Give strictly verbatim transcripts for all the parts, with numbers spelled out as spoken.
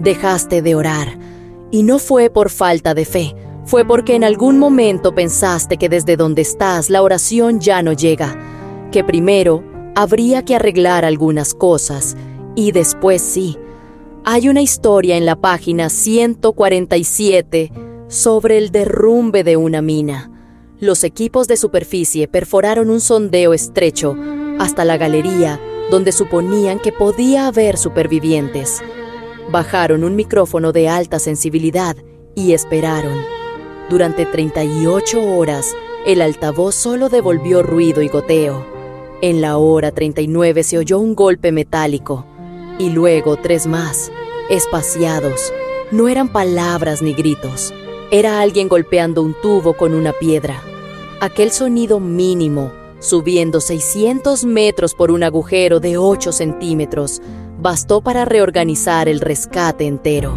Dejaste de orar. Y no fue por falta de fe, fue porque en algún momento pensaste que desde donde estás la oración ya no llega, que primero habría que arreglar algunas cosas y después sí. Hay una historia en la página ciento cuarenta y siete sobre el derrumbe de una mina. Los equipos de superficie perforaron un sondeo estrecho hasta la galería donde suponían que podía haber supervivientes. Bajaron un micrófono de alta sensibilidad y esperaron. Durante treinta y ocho horas, el altavoz solo devolvió ruido y goteo. En la hora treinta y nueve se oyó un golpe metálico. Y luego tres más, espaciados. No eran palabras ni gritos. Era alguien golpeando un tubo con una piedra. Aquel sonido mínimo, subiendo seiscientos metros por un agujero de ocho centímetros, bastó para reorganizar el rescate entero.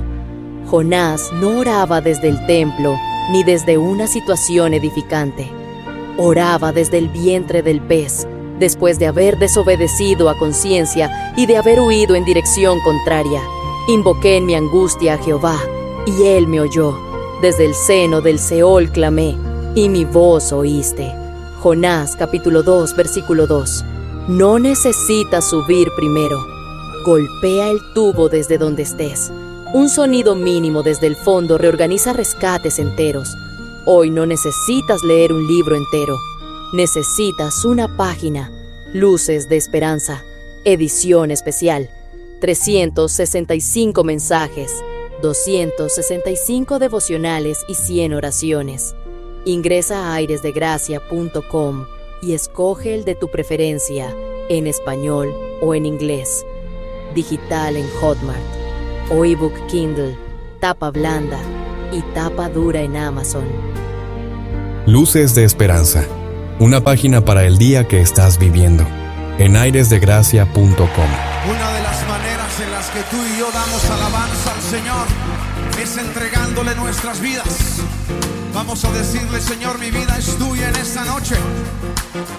Jonás no oraba desde el templo ni desde una situación edificante. Oraba desde el vientre del pez, después de haber desobedecido a conciencia y de haber huido en dirección contraria. Invoqué en mi angustia a Jehová, y él me oyó. Desde el seno del Seol clamé, y mi voz oíste. Jonás, capítulo dos, versículo dos. No necesitas subir primero. Golpea el tubo desde donde estés. Un sonido mínimo desde el fondo reorganiza rescates enteros. Hoy no necesitas leer un libro entero. Necesitas una página. Luces de Esperanza. Edición especial. trescientos sesenta y cinco mensajes, doscientos sesenta y cinco devocionales y cien oraciones. Ingresa a aires de gracia punto com y escoge el de tu preferencia, en español o en inglés. Digital en Hotmart, o ebook Kindle, tapa blanda y tapa dura en Amazon. Luces de Esperanza, una página para el día que estás viviendo, en aires de gracia punto com. Una de las maneras en las que tú y yo damos alabanza al Señor es entregándole nuestras vidas. Vamos a decirle: Señor, mi vida es tuya en esta noche.